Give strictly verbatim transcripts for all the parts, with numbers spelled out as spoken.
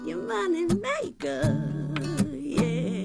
your money maker, yeah.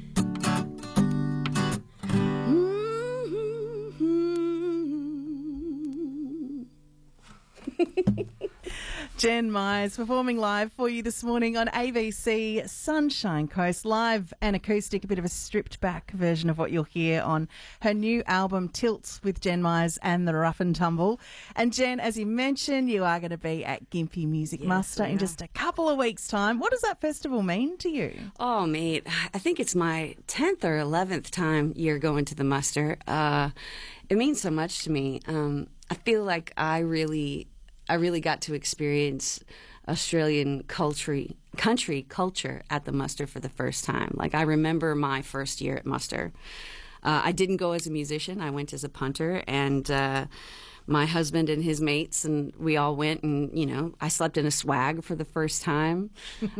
Jen Myers performing live for you this morning on A B C Sunshine Coast, live and acoustic, a bit of a stripped back version of what you'll hear on her new album Tilts with Jen Myers and the Rough and Tumble. And Jen, as you mentioned, you are going to be at Gympie Music Yes, Muster in just a couple of weeks' time. What does that festival mean to you? Oh, mate, I think it's my tenth or eleventh time year going to the muster. Uh, it means so much to me. Um, I feel like I really... I really got to experience Australian culture, country culture at the muster for the first time. Like, I remember my first year at muster. Uh, I didn't go as a musician. I went as a punter, and uh, my husband and his mates, and we all went, and, you know, I slept in a swag for the first time.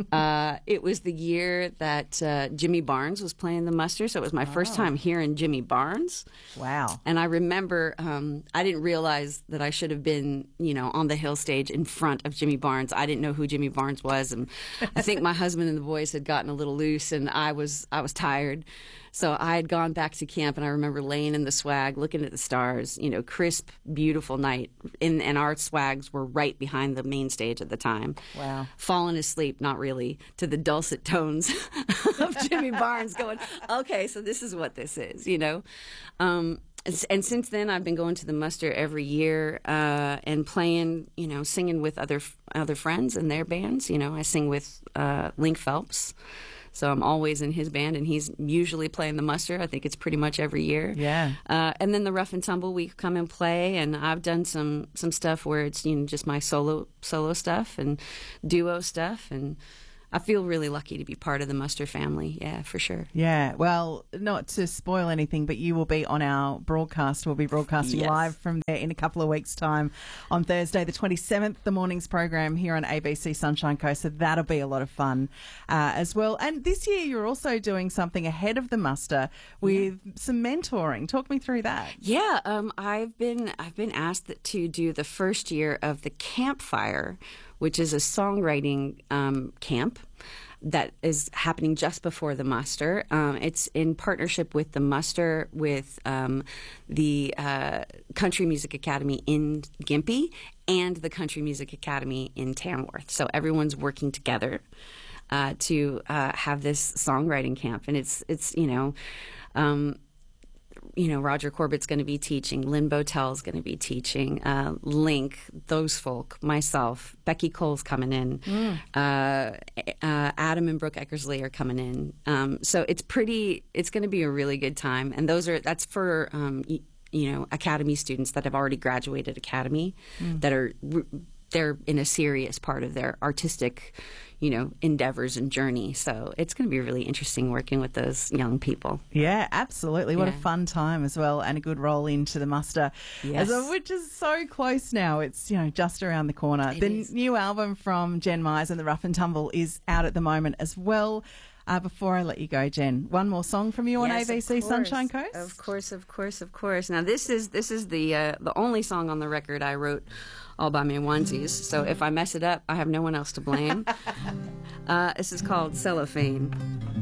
uh, it was the year that uh, Jimmy Barnes was playing the muster, so it was my oh. first time hearing Jimmy Barnes. Wow. And I remember um, I didn't realize that I should have been, you know, on the hill stage in front of Jimmy Barnes. I didn't know who Jimmy Barnes was, and I think my husband and the boys had gotten a little loose, and I was I was tired. So I had gone back to camp, and I remember laying in the swag, looking at the stars, you know, crisp, beautiful night. In, and our swags were right behind the main stage at the time. Wow. Falling asleep, not really, to the dulcet tones of Jimmy Barnes going, okay, so this is what this is, you know. Um, and, and since then, I've been going to the muster every year uh, and playing, you know, singing with other other friends and their bands. You know, I sing with uh, Link Phelps. So I'm always in his band, and he's usually playing the muster. I think it's pretty much every year. Yeah. Uh, and then the Rough and Tumble, we come and play, and I've done some some stuff where it's, you know, just my solo solo stuff and duo stuff, and I feel really lucky to be part of the muster family. Yeah, for sure. Yeah. Well, not to spoil anything, but you will be on our broadcast. We'll be broadcasting Yes. live from there in a couple of weeks' time on Thursday, the twenty-seventh, the morning's program here on A B C Sunshine Coast. So that'll be a lot of fun uh, as well. And this year you're also doing something ahead of the muster with yeah. some mentoring. Talk me through that. Yeah, um, I've been I've been asked to do the first year of the Campfire, which is a songwriting um, camp that is happening just before the muster. Um, it's in partnership with the muster, with um, the uh, Country Music Academy in Gympie and the Country Music Academy in Tamworth. So everyone's working together uh, to uh, have this songwriting camp, and it's it's you know. Um, You know, Roger Corbett's going to be teaching. Lynn Bowtell's going to be teaching. Uh, Link, those folk, myself, Becky Cole's coming in. Mm. Uh, uh, Adam and Brooke Eckersley are coming in. Um, so it's pretty. It's going to be a really good time. And those are that's for um, y- you know academy students that have already graduated academy, mm. that are they're in a serious part of their artistic, you know, endeavors and journey. So it's going to be really interesting working with those young people. Yeah, absolutely. What Yeah. a fun time as well, and a good roll into the muster, Yes. as a, which is so close now. It's, you know, just around the corner. It the is. new album from Jen Myers and the Rough and Tumble is out at the moment as well. Uh, before I let you go, Jen, one more song from you on Yes, A B C of course. Sunshine Coast? Of course, of course, of course. Now this is this is the uh, the only song on the record I wrote all by my onesies. So if I mess it up, I have no one else to blame. uh, this is called Cellophane.